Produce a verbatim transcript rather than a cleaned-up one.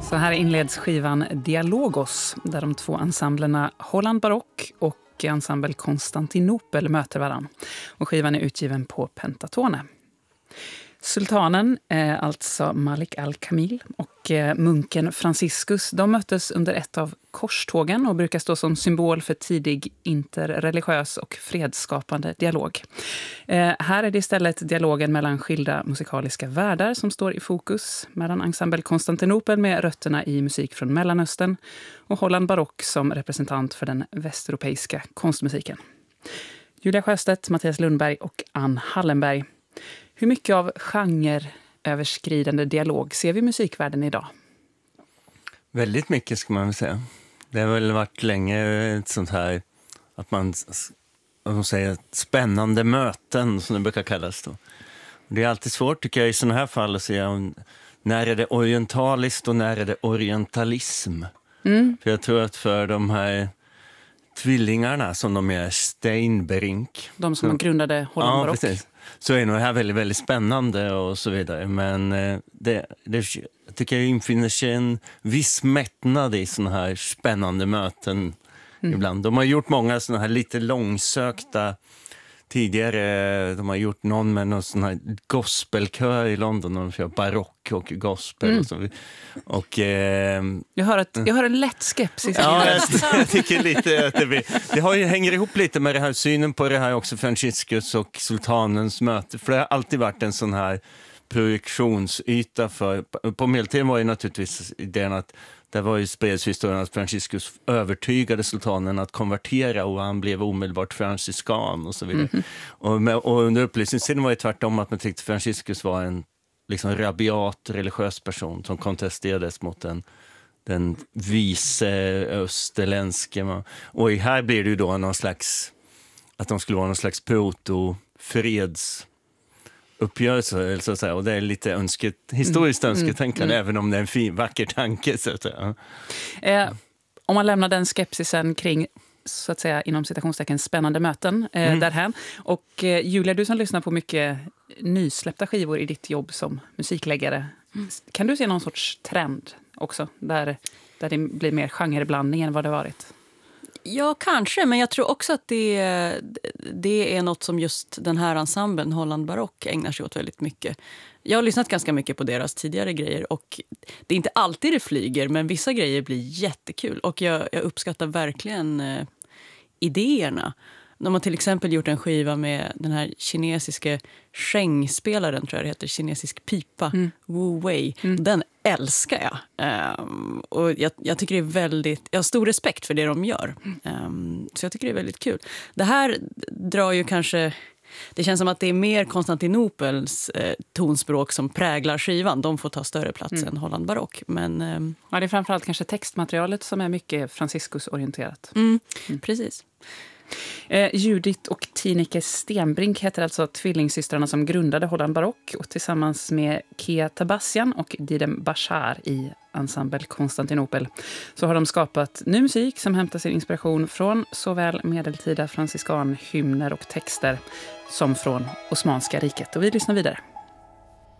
Så här inleds skivan Dialogos, där de två ensemblerna Holland Barock och ensemble Konstantinopel möter varann. Och skivan är utgiven på Pentatone. Sultanen, eh, alltså Malik al-Kamil, och eh, munken Franciscus, de möttes under ett av korstågen och brukar stå som symbol för tidig interreligiös och fredsskapande dialog. Eh, här är det istället dialogen mellan skilda musikaliska världar som står i fokus, mellan ensemble Konstantinopel med rötterna i musik från Mellanöstern och Holland Barock som representant för den västeuropeiska konstmusiken. Julia Sjöstedt, Mattias Lundberg och Ann Hallenberg. Hur mycket av genreöverskridande dialog ser vi i musikvärlden idag? Väldigt mycket ska man väl säga. Det har väl varit länge ett sånt här, att man, vad man säger, spännande möten som det brukar kallas då. Det är alltid svårt tycker jag i sådana här fall att säga om, när är det orientaliskt och när är det orientalism. Mm. För jag tror att för de här tvillingarna som de är, Steinbrink. De som så, grundade Holland Barock. Ja, precis. Så är nog det här väldigt, väldigt spännande och så vidare. Men det, det jag tycker jag infinner sig en viss mättnad i såna här spännande möten mm. ibland. De har gjort många såna här lite långsökta tidigare. De har gjort någon med någon sån här gospelkör i London. De kör barock och gospel. Mm. Och så. Och, eh, jag, hör ett, jag hör en lätt skepsis. Ja, jag, jag tycker lite att det, blir, det har ju, hänger ihop lite med det här synen på det här också, Franciscus och sultanens möte. För det har alltid varit en sån här projektionsyta för, på medeltiden var ju naturligtvis idén att det var ju spedshistorien att Franciscus övertygade sultanen att konvertera och han blev omedelbart franciskan och så vidare. Mm-hmm. Och, med, och under upplysningstiden var det tvärtom att man tyckte Franciscus var en liksom rabiat religiös person som kontesterades mot den, den vise österländske. Och här blir det ju då någon slags, att de skulle vara någon slags proto-freds uppgörelse, så att säga. Och det är lite önsket, historiskt mm, önsketänkande, mm, även om det är en fin, vacker tanke. Så att säga. Eh, om man lämnar den skepsisen kring, så att säga, inom citationstecken spännande möten eh, mm. därhän. Och eh, Julia, du som lyssnar på mycket nysläppta skivor i ditt jobb som musikläggare, mm. kan du se någon sorts trend också, där, där det blir mer genreblandning än vad det varit? Ja, kanske, men jag tror också att det, det är något som just den här ensemblen, Holland Barock, ägnar sig åt väldigt mycket. Jag har lyssnat ganska mycket på deras tidigare grejer och det är inte alltid det flyger, men vissa grejer blir jättekul. Och jag, jag uppskattar verkligen eh, idéerna. De har till exempel gjort en skiva med den här kinesiska Sheng-spelaren, tror jag det heter, kinesisk pipa, mm. Wu Wei. Mm. Den älskar jag. Um, och jag, jag tycker det är väldigt, jag har stor respekt för det de gör. Um, så jag tycker det är väldigt kul. Det här drar ju kanske, det känns som att det är mer Konstantinopels eh, tonspråk som präglar skivan. De får ta större plats mm. än Holland Barock. Men, um, ja, det är framförallt kanske textmaterialet som är mycket Franciscus-orienterat. Mm, mm. Precis. Eh, Judith och Tineke Stenbrink heter alltså tvillingsystrarna som grundade Holland Barock, och tillsammans med Kia Tabassian och Didem Bashar i ensemble Konstantinopel så har de skapat ny musik som hämtar sin inspiration från såväl medeltida franciskanhymner och texter som från Osmanska riket. Och vi lyssnar vidare.